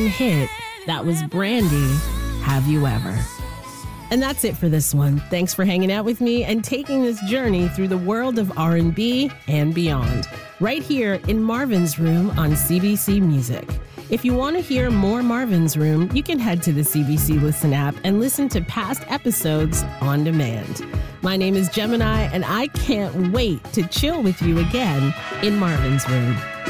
one hit. That was Brandy, Have You Ever? And that's it for this one. Thanks for hanging out with me and taking this journey through the world of R&B and beyond, right here in Marvin's Room on CBC Music. If you want to hear more Marvin's Room, you can head to the CBC Listen app and listen to past episodes on demand. My name is Gemini, and I can't wait to chill with you again in Marvin's Room.